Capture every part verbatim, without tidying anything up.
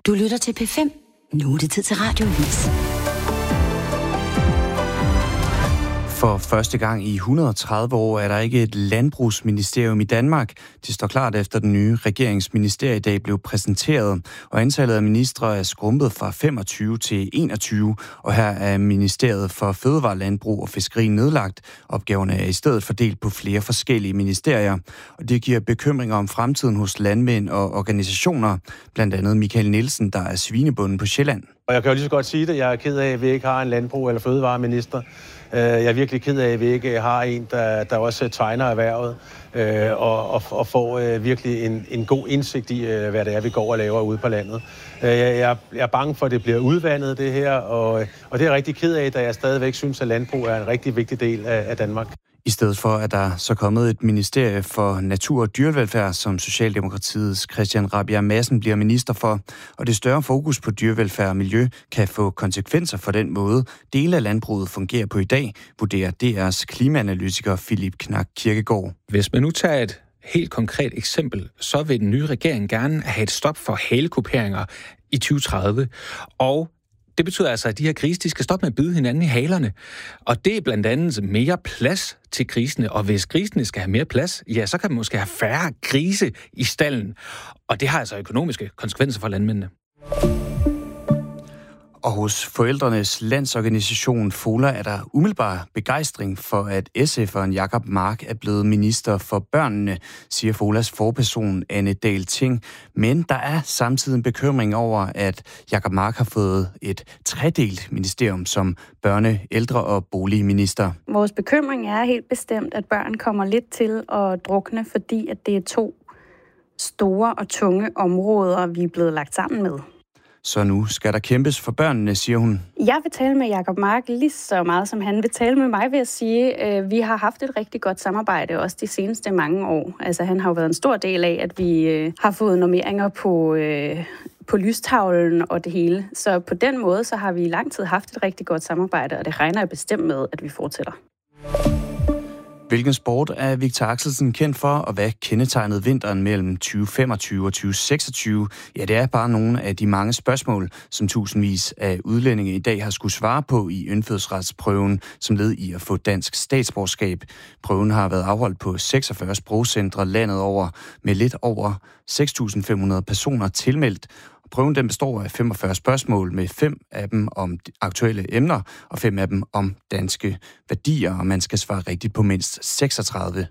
Du lytter til P fem. Nu er det tid til Radioavis. For første gang i et hundrede og tredive år er der ikke et landbrugsministerium i Danmark. Det står klart efter den nye regeringsministerie i dag blev præsenteret, og antallet af ministre er skrumpet fra femogtyve til enogtyve, og her er Ministeriet for Fødevare, Landbrug og Fiskeri nedlagt. Opgaverne er i stedet fordelt på flere forskellige ministerier, og det giver bekymringer om fremtiden hos landmænd og organisationer, blandt andet Michael Nielsen, der er svinebunden på Sjælland. Og jeg kan jo lige så godt sige det, jeg er ked af, at vi ikke har en landbrug- eller fødevareminister. Jeg er virkelig ked af, at vi ikke har en, der, der også tegner erhvervet og, og, og får virkelig en, en god indsigt i, hvad det er, vi går og laver ude på landet. Jeg, jeg er bange for, at det bliver udvandet, det her, og, og det er jeg rigtig ked af, da jeg stadigvæk synes, at landbrug er en rigtig vigtig del af, af Danmark. I stedet for er der så kommet et ministerie for natur- og dyrevelfærd, som Socialdemokratiets Christian Rabjerg Madsen bliver minister for. Og det større fokus på dyrevelfærd og miljø kan få konsekvenser for den måde, dele af landbruget fungerer på i dag, vurderer D R's klimaanalytiker Philip Knak Kirkegaard. Hvis man nu tager et helt konkret eksempel, så vil den nye regering gerne have et stop for halekuperinger i tyve tredive, og det betyder altså, at de her grise, de skal stoppe med at bide hinanden i halerne. Og det er blandt andet mere plads til grisene. Og hvis grisene skal have mere plads, ja, så kan man måske have færre grise i stallen. Og det har altså økonomiske konsekvenser for landmændene. Og hos Forældrenes Landsorganisation FOLA er der umiddelbar begejstring for, at S F'eren Jacob Mark er blevet minister for børnene, siger FOLAs forperson Anne Dahl Ting. Men der er samtidig en bekymring over, at Jacob Mark har fået et tredelt ministerium som børne-, ældre- og boligminister. Vores bekymring er helt bestemt, at børn kommer lidt til at drukne, fordi at det er to store og tunge områder, vi er blevet lagt sammen med. Så nu skal der kæmpes for børnene, siger hun. Jeg vil tale med Jacob Mark lige så meget, som han vil tale med mig, vil jeg sige. Øh, vi har haft et rigtig godt samarbejde, også de seneste mange år. Altså, han har jo været en stor del af, at vi øh, har fået normeringer på, øh, på lystavlen og det hele. Så på den måde, så har vi i lang tid haft et rigtig godt samarbejde, og det regner jeg bestemt med, at vi fortsætter. Hvilken sport er Victor Axelsen kendt for, og hvad kendetegnede vinteren mellem tyve femogtyve og tyve seksogtyve? Ja, det er bare nogle af de mange spørgsmål, som tusindvis af udlændinge i dag har skulle svare på i indfødsretsprøven, som led i at få dansk statsborgerskab. Prøven har været afholdt på seksogfyrre sprogcentre landet over, med lidt over seks tusind fem hundrede personer tilmeldt. Prøven den består af femogfyrre spørgsmål, med fem af dem om aktuelle emner, og fem af dem om danske værdier, og man skal svare rigtigt på mindst seksogtredive.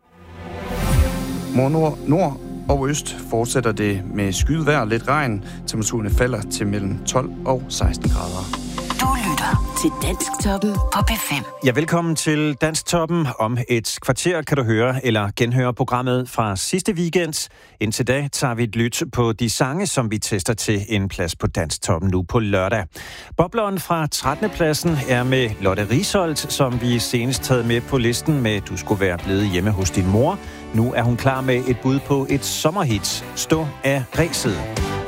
Mod nord, nord og øst fortsætter det med skyet vejr og lidt regn. Temperaturerne falder til mellem tolv og seksten grader. Du lytter til Dansktoppen på P fem. Ja, velkommen til Dansktoppen. Om et kvarter kan du høre eller genhøre programmet fra sidste weekend. Indtil da tager vi et lyt på de sange, som vi tester til en plads på Dansktoppen nu på lørdag. Bobleren fra trettende pladsen er med Lotte Risholdt, som vi senest havde med på listen med Du skulle være blevet hjemme hos din mor. Nu er hun klar med et bud på et sommerhit. Stå af ræset.